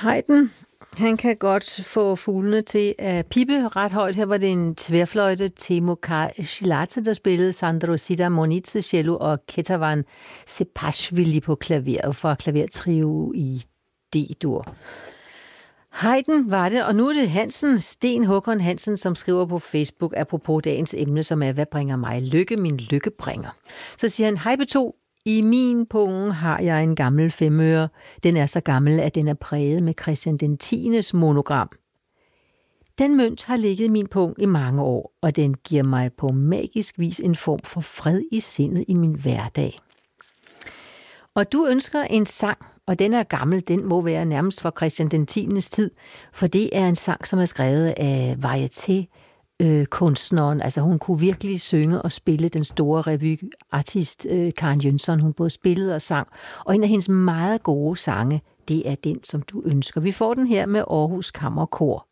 Haydn, han kan godt få fuglene til at pippe ret højt. Her var det en tværfløjte, Teemu Karšilace, der spillede, Sandro Sidamonidze cello og Ketavan Sepashvili på klaver fra klavertrio i D-dur. Haydn var det, og nu er det Hansen, Sten Håkon Hansen, som skriver på Facebook, apropos dagens emne, som er, hvad bringer mig lykke, min lykkebringer. Så siger han, hej P2, i min punge har jeg en gammel 5-øre. Den er så gammel, at den er præget med Christian den 10. monogram. Den mønt har ligget i min pung i mange år, og den giver mig på magisk vis en form for fred i sindet i min hverdag. Og du ønsker en sang, og den er gammel, den må være nærmest fra Christian den 10. tid, for det er en sang, som er skrevet af varieté-kunstneren. Altså hun kunne virkelig synge og spille, den store revyartist Karen Jønsson. Hun både spillede og sang, og en af hendes meget gode sange, det er den, som du ønsker. Vi får den her med Aarhus Kammerkor.